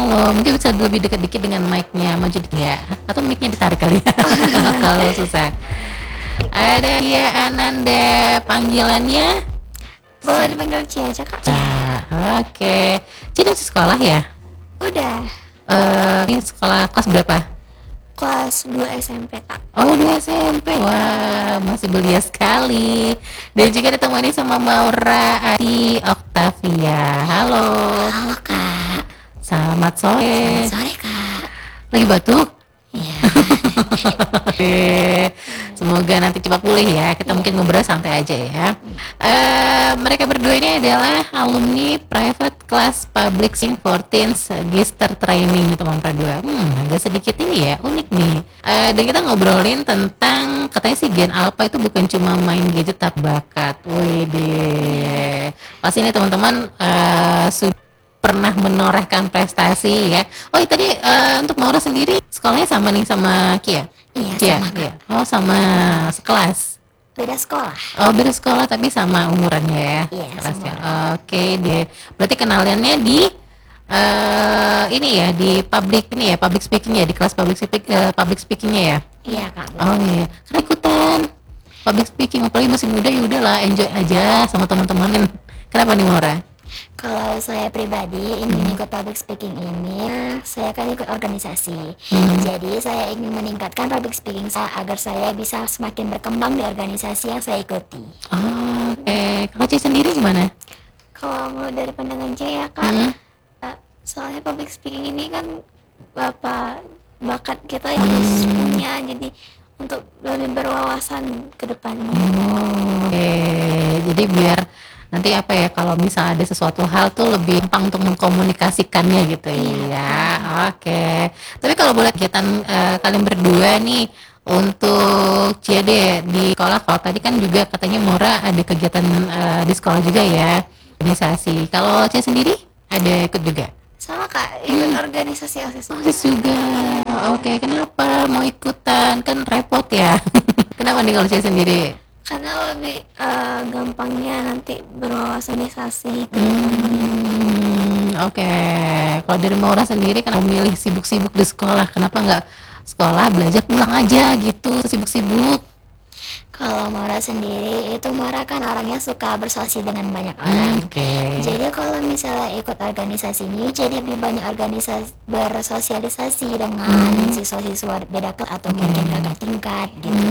Halo, mungkin bisa lebih dekat dikit dengan mic-nya, maju dikit ya. Atau mic-nya ditarik kali ya. Kalau susah. Ada dia Ananda, panggilannya? Boleh dipanggil Cia aja kak? Oke. Jadi masih sekolah ya? Udah. Ini sekolah kelas berapa? Kelas 2 SMP kak. Oh, di SMP. Wah, masih belia sekali. Dan juga ditemani sama Maura Adi Octavia. Halo. Halo kak. Selamat sore. Sore kak. Lagi batuk? Iya. Oke. Semoga nanti cepat pulih ya. Kita mungkin ngobrol santai aja ya. Mereka berdua ini adalah alumni private class public speaking for teens Gister training teman berdua. Agak sedikit ini ya, unik nih. Dan kita ngobrolin tentang katanya sih Gen Alpha itu bukan cuma main gadget tapi bakat. Wih deh. Pasti ini teman-teman sudah pernah menorehkan prestasi ya. Oh tadi untuk Maura sendiri sekolahnya sama nih sama Kia? Iya sama Kia. Oh sama sekelas. Beda sekolah. Oh beda sekolah tapi sama umurannya ya. Iya Kelasnya. sama. Oke deh. Berarti kenalannya di ini ya di public speaking ya di kelas public speakingnya ya. Iya kak. Oh iya. Karena ikutan public speaking apalagi masih muda ya udahlah enjoy aja sama teman-teman. Kenapa nih Maura? Kalau saya pribadi ingin ikut public speaking ini, saya akan ikut organisasi. Jadi saya ingin meningkatkan public speaking saya agar saya bisa semakin berkembang di organisasi yang saya ikuti. Oke. Kalau Ci sendiri gimana? Kalau mau dari pandangan saya kak, soalnya public speaking ini kan bakat kita harus punya, jadi untuk lebih berwawasan ke depannya. Oke. Jadi biar nanti apa ya kalau misalnya ada sesuatu hal tuh lebih gampang untuk mengkomunikasikannya gitu ya. Oke. Tapi kalau boleh kegiatan kalian berdua nih untuk CD di sekolah, kalau tadi kan juga katanya Maura ada kegiatan di sekolah juga ya, organisasi. Kalau C sendiri ada ikut juga? Sama kak, ikut organisasi OSIS. OSIS juga. Oke, kenapa mau ikutan? Kan repot ya. Kenapa nih kalau C sendiri? Karena lebih gampangnya nanti berwawasanisasi. Oke. Kalau dari Maura sendiri kan memilih sibuk-sibuk di sekolah, kenapa nggak sekolah belajar pulang aja gitu, sibuk-sibuk? Kalau Maura sendiri itu Maura kan orangnya suka bersosial dengan banyak orang. Jadi kalau misalnya ikut organisasi ini, jadi lebih banyak bersosialisasi dengan siswa-siswa beda kelas atau mungkin kakak tingkat gitu.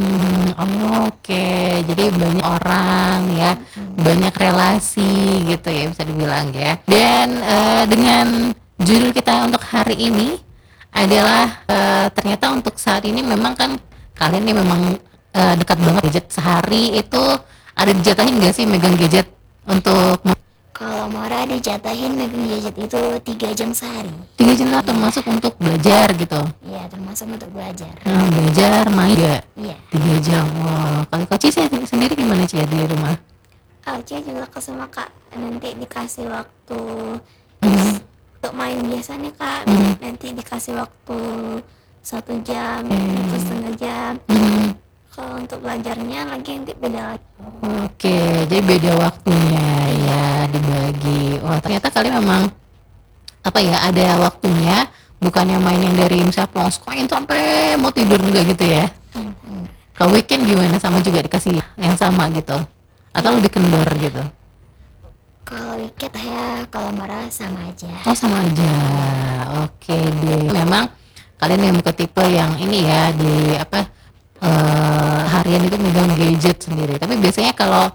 Oke, jadi banyak orang ya, banyak relasi gitu ya bisa dibilang ya. Dan dengan judul kita untuk hari ini adalah ternyata untuk saat ini memang kan kalian ini memang dekat banget gadget. Sehari itu ada dijatahin gak sih megang gadget untuk? Kalau Maura dijatahin megang gadget itu 3 jam sehari. 3 jam lah termasuk untuk belajar gitu? Iya termasuk untuk belajar. Belajar main juga? Iya. 3 jam. Wow. Kalau Koci sendiri gimana Ci di rumah? Cia juga sama kak, nanti dikasih waktu untuk main biasanya kak, nanti dikasih waktu 1 jam atau setengah jam. Kalau untuk belajarnya lagi nanti beda lagi. Oke, jadi beda waktunya ya dibagi. Wah ternyata kalian memang apa ya ada waktunya, bukannya main yang dari misalnya pulang sekolah sampai mau tidur juga gitu ya. Kalau weekend gimana, sama juga dikasih yang sama gitu atau lebih kendor gitu? Kalau weekend ya kalau marah sama aja. Oh sama aja. Oke deh. Memang kalian yang tipe yang ini ya di apa harian itu megang gadget sendiri. Tapi biasanya kalau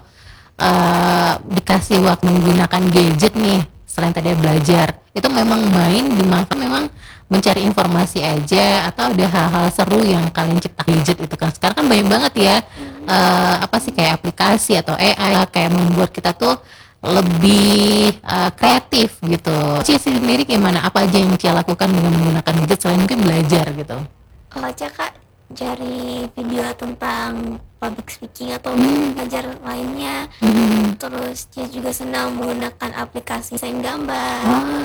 dikasih waktu menggunakan gadget nih, selain tadi belajar, itu memang main dimakan memang mencari informasi aja atau ada hal-hal seru yang kalian cipta gadget itu kan? Sekarang kan banyak banget ya apa sih kayak aplikasi atau AI kayak membuat kita tuh lebih kreatif gitu. Cia sendiri gimana? Apa aja yang Cia lakukan dengan menggunakan gadget selain mungkin belajar gitu? Kalau kak cari video tentang public speaking atau belajar lainnya. Terus dia juga senang menggunakan aplikasi desain gambar.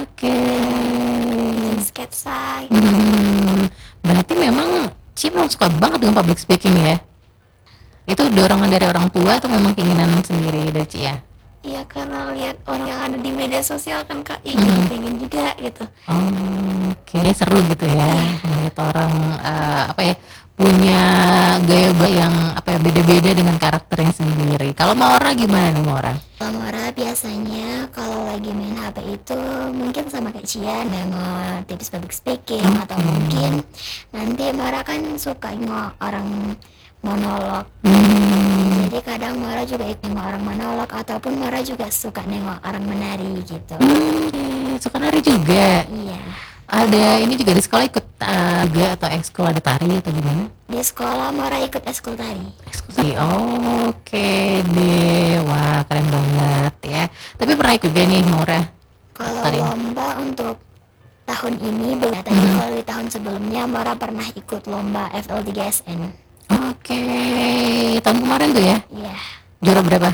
Bikin sketsa. Berarti memang Ci memang suka banget dengan public speaking ya? Itu dorongan dari orang tua atau memang keinginan sendiri dari Ci ya? Iya, karena lihat orang yang ada di media sosial kan Kak, pengen juga gitu. Oke, seru gitu ya ngeliat orang apa ya, punya gaya yang apa ya, beda-beda dengan karakternya sendiri. Kalau Maura gimana nih Maura? Kalau Mora biasanya kalau lagi main HP itu mungkin sama kayak Cia nengok tips public speaking, atau mungkin nanti Mora kan suka nengok orang monolog. Jadi kadang Mora juga ikut nengok orang monolog, ataupun Mora juga suka nengok orang menari gitu. Suka nari juga. Iya. Ada ini juga di sekolah ikut juga atau ekskul, ada tari atau gimana? Di sekolah Mora ikut ekskul tari. Eksekusi. Oke deh, wah keren banget ya. Tapi pernah ikut juga nih Maura? Kalau Tari. lomba untuk tahun ini beda, tapi kalau di tahun sebelumnya Mora pernah ikut lomba FL3SN. Oke, tahun kemarin tuh ya? Iya. Juara berapa?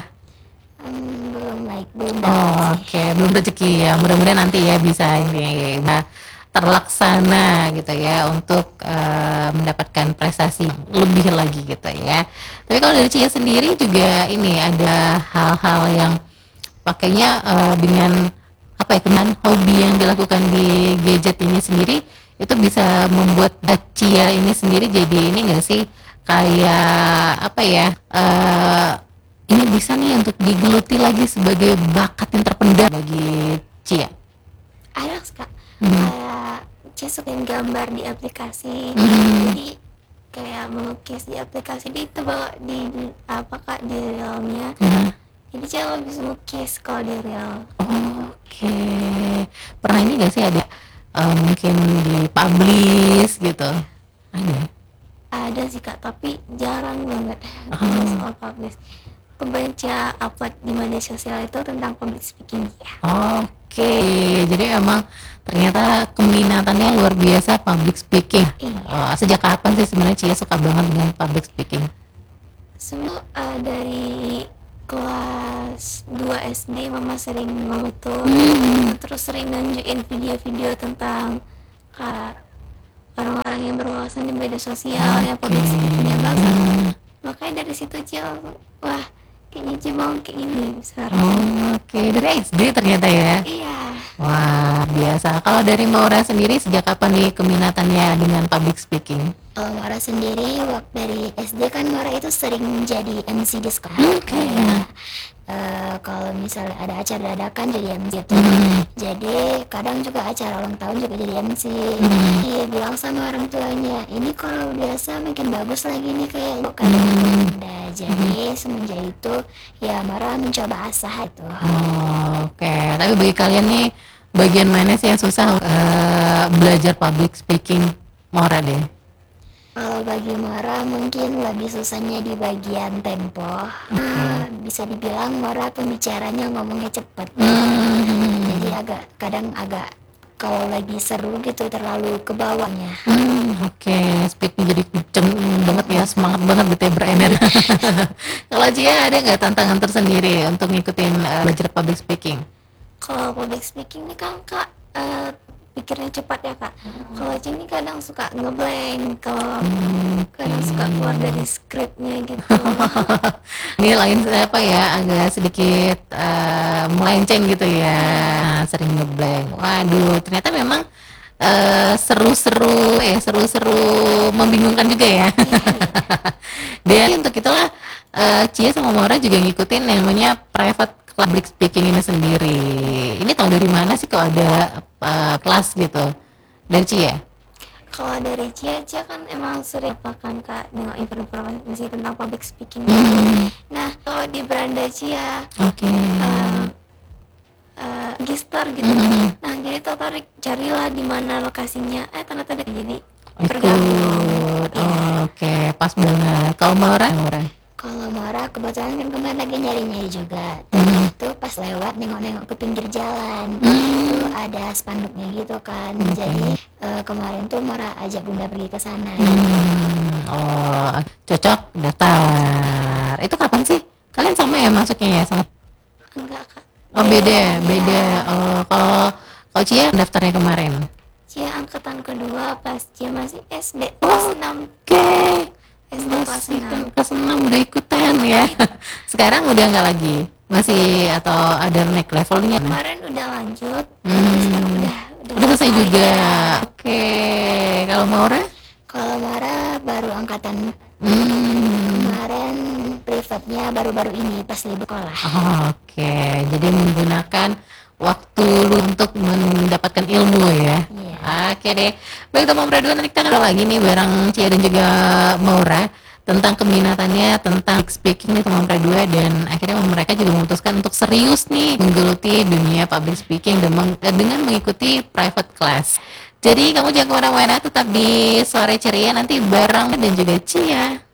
Belum dapat sih. Oke, belum rezeki ya. Mudah-mudahan nanti ya bisa ini terlaksana gitu ya untuk mendapatkan prestasi lebih lagi gitu ya. Tapi kalau dari Cia sendiri juga ini ada hal-hal yang pakainya dengan apa ya, dengan hobi yang dilakukan di gadget ini sendiri itu bisa membuat Cia ini sendiri jadi ini enggak sih, kayak apa ya, ini bisa nih untuk digeluti lagi sebagai bakat yang terpendam bagi Cia. Ada Kak, kayak Cia suka gambar di aplikasi, jadi kayak melukis di aplikasi itu bawa di apa Kak, di realnya. Jadi Cia lebih bisa melukis kalau di real. Oke, pernah ini gak sih ada mungkin di publish gitu? Ada sih Kak, tapi jarang banget soal publish. Kebanyakan upload di media sosial itu tentang public speaking ya. Oke, jadi emang ternyata keminatannya luar biasa public speaking. Sejak kapan sih sebenarnya Cia suka banget dengan public speaking? Semua dari kelas 2 SD mama sering ngomong tuh, terus sering nunjukin video-video tentang orang-orang yang berwawasan di media sosial yang public speakingnya bagus. Makanya dari situ Cia langsung, wah kayaknya Cia mau kayak gini sekarang. Oke, dari SD ternyata ya. Iya. Wah, biasa. Kalau dari Maura sendiri sejak kapan nih keminatannya dengan public speaking? Kalau Mara sendiri waktu dari SD kan Mara itu sering jadi MC di sekolah. Kayak kalau misalnya ada acara dadakan jadi MC itu. Jadi kadang juga acara ulang tahun juga jadi MC. Dia bilang sama orang tuanya, ini kalau biasa makin bagus lagi nih kayak bukan. Jadi semenjak itu ya Mara mencoba asah itu. Oke, tapi bagi kalian nih bagian mana sih yang susah belajar public speaking, Maura deh? Kalau bagi Mara mungkin lebih susahnya di bagian tempo. Bisa dibilang Mara pembicaranya ngomongnya cepet. Jadi kadang agak kalau lagi seru gitu terlalu ke bawahnya. Oke, speednya jadi kenceng banget ya, semangat banget gitu ya, berenergi. Kalau Cia ada nggak tantangan tersendiri untuk ngikutin belajar public speaking? Kalau public speaking ini kan Kak pikirnya cepat ya Kak. Kalau Cia ini kadang suka ngeblank, kalau kadang suka keluar dari skripnya gitu. Ini lain apa ya, agak sedikit melenceng gitu ya, sering ngeblank. Waduh, ternyata memang seru-seru membingungkan juga ya. Dan untuk itulah Cia sama Maura juga ngikutin yang namanya private public speaking ini sendiri. Ini tahu dari mana sih kalau ada kelas gitu? Dari Cia? Kalau dari Cia kan emang sering kan Kak dengan informasi tentang public speaking. Nah kalau di beranda Cia Gister gitu. Nah jadi tertarik carilah di mana lokasinya. Ternyata ada, jadi tergabung. Oke, pas banget. Kalau Maura? Kalau Mara kebetulan kan kemarin lagi nyari-nyari juga. Itu pas lewat nengok-nengok ke pinggir jalan. Itu ada spanduknya gitu kan. Jadi kemarin tuh Mara ajak Bunda pergi ke sana. Oh, cocok daftar. Itu kapan sih? Kalian sama ya masuknya ya sama? Enggak Kak. Oh beda. Oh, kalau Cia daftarnya kemarin. Cia angkatan kedua pas Cia masih SD kelas 6. Oke. SD kelas 6. Kelas 6 udah ikutan ya. Sekarang udah nggak lagi Masih atau ada naik levelnya? Kemarin udah lanjut, tapi sekarang Udah selesai juga. Oke, kalau Maura? Kalau Mara baru angkatan Hmm. kemarin, privatnya baru-baru ini pas libur sekolah. Oke, jadi menggunakan waktu lu untuk mendapatkan ilmu ya. Iya. Oke deh. Baik teman berdua, nanti kita ngobrol lagi nih bareng Cia dan juga Maura tentang keminatannya tentang speaking nih teman berdua, dan akhirnya mereka juga memutuskan untuk serius nih menggeluti dunia public speaking dengan mengikuti private class. Jadi kamu jangan kemana-mana, tetap di sore ceria nanti bareng dan juga Cia.